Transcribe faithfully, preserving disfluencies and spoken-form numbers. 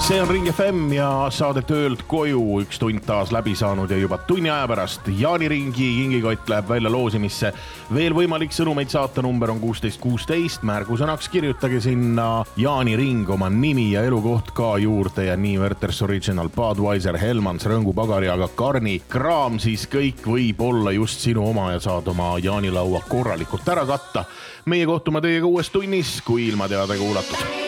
See on Ring F M ja saade töölt koju üks tund taas läbi saanud ja juba tunni aja pärast Jaani Ringi kingikott läheb välja loosimisse. Veel võimalik sõnumeid saata, number on kuusteist kuusteist, märgusõnaks kirjutage sinna Jaani Ring oma nimi ja elukoht ka juurde ja nii Werther's Original, Budweiser, Hellmans, Rõngu Pagari, aga Karni kraam siis kõik võib olla just sinu oma ja saad oma jaanilaua korralikult ära katta. Meie kohtume teiega uues tunnis, kui ilma teada kuulatud.